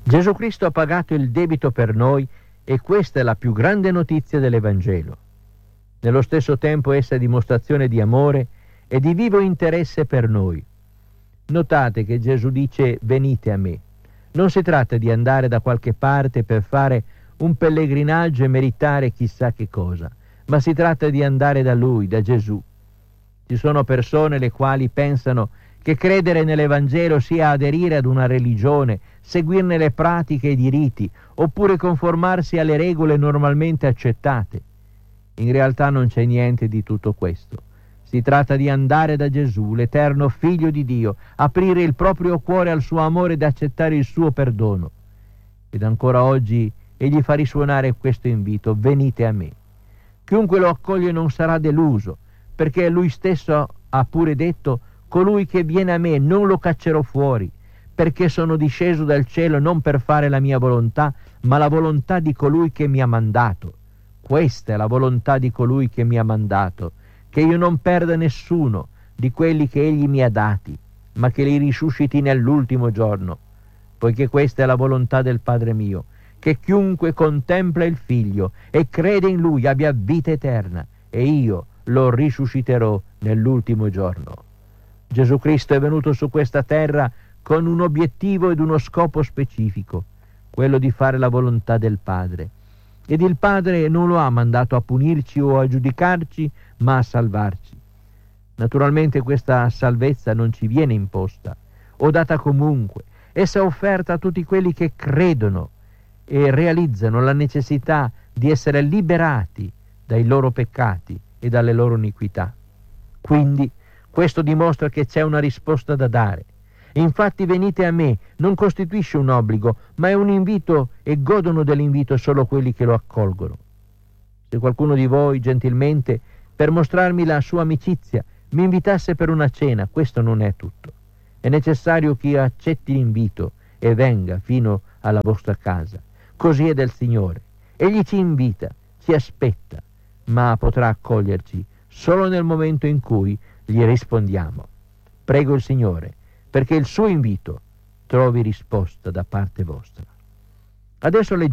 Gesù Cristo ha pagato il debito per noi e questa è la più grande notizia dell'Evangelo. Nello stesso tempo essa è dimostrazione di amore e di vivo interesse per noi. Notate che Gesù dice venite a me. Non si tratta di andare da qualche parte per fare un pellegrinaggio e meritare chissà che cosa, ma si tratta di andare da Lui, da Gesù. Ci sono persone le quali pensano che credere nell'Evangelo sia aderire ad una religione, seguirne le pratiche ed i riti, oppure conformarsi alle regole normalmente accettate. In realtà non c'è niente di tutto questo. Si tratta di andare da Gesù, l'eterno Figlio di Dio, aprire il proprio cuore al suo amore ed accettare il suo perdono. Ed ancora oggi egli fa risuonare questo invito: venite a me. Chiunque lo accoglie non sarà deluso, perché lui stesso ha pure detto: colui che viene a me non lo caccerò fuori, perché sono disceso dal cielo non per fare la mia volontà, ma la volontà di colui che mi ha mandato. Questa è la volontà di colui che mi ha mandato, che io non perda nessuno di quelli che egli mi ha dati, ma che li risusciti nell'ultimo giorno. Poiché questa è la volontà del Padre mio, che chiunque contempla il Figlio e crede in Lui abbia vita eterna, e io lo risusciterò nell'ultimo giorno. Gesù Cristo è venuto su questa terra con un obiettivo ed uno scopo specifico, quello di fare la volontà del Padre. Ed il Padre non lo ha mandato a punirci o a giudicarci, ma a salvarci. Naturalmente questa salvezza non ci viene imposta o data comunque. Essa è offerta a tutti quelli che credono e realizzano la necessità di essere liberati dai loro peccati e dalle loro iniquità. Quindi questo dimostra che c'è una risposta da dare. Infatti venite a me non costituisce un obbligo, ma è un invito, e godono dell'invito solo quelli che lo accolgono. Se qualcuno di voi gentilmente, per mostrarmi la sua amicizia, mi invitasse per una cena, questo non è tutto. È necessario che io accetti l'invito e venga fino alla vostra casa. Così è del Signore. Egli ci invita, ci aspetta, ma potrà accoglierci solo nel momento in cui gli rispondiamo. Prego il Signore perché il suo invito trovi risposta da parte vostra. Adesso leggiamo